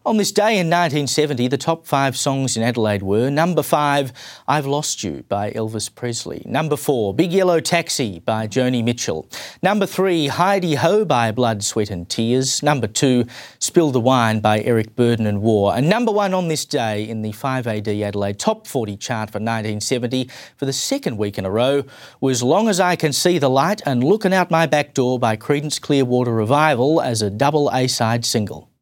On this day in 1970, the top 5 songs in Adelaide were number 5, I've Lost You by Elvis Presley. Number 4, Big Yellow Taxi by Joni Mitchell. Number 3, Heidi Ho by Blood, Sweat and Tears. Number 2, Spill the Wine by Eric Burdon and War. And number 1 on this day in the 5AD Adelaide Top 40 chart for 1970 for the second week in a row was Long As I Can See the Light and Looking Out My Back Door by Creedence Clearwater Revival as a double A-side single.